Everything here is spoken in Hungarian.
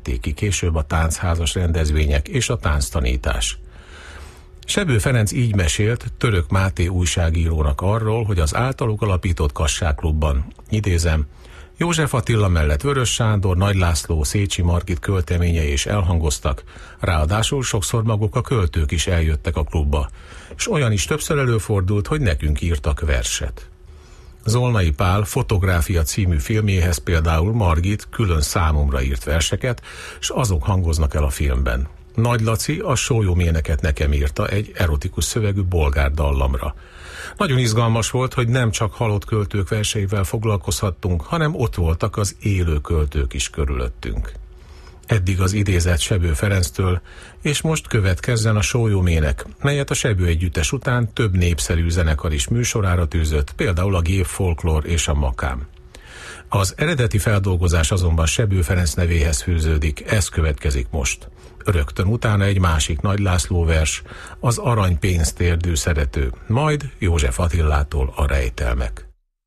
fejezték ki később a táncházas rendezvények és a tánctanítás. Sebő Ferenc így mesélt Török Máté újságírónak arról, hogy az általuk alapított Kassák-klubban, idézem, József Attila mellett Vörös Sándor, Nagy László, Szécsi Margit költeményei is elhangoztak, ráadásul sokszor maguk a költők is eljöttek a klubba, és olyan is többször előfordult, hogy nekünk írtak verset. Zolnai Pál Fotográfia című filmjéhez például Margit külön számomra írt verseket, és azok hangoznak el a filmben. Nagy Laci a sólyoméneket nekem írta egy erotikus szövegű bolgár dallamra. Nagyon izgalmas volt, hogy nem csak halott költők verseivel foglalkozhattunk, hanem ott voltak az élő költők is körülöttünk. Eddig az idézet Sebő Ferenctől, és most következzen a sólyomének, melyet a Sebő együttes után több népszerű zenekar is műsorára tűzött, például a Gép Folklór és a Makám. Az eredeti feldolgozás azonban Sebő Ferenc nevéhez fűződik, ez következik most. Rögtön utána egy másik Nagy László vers, az Aranypénztérdű szerető, majd József Attilától a Rejtelmek.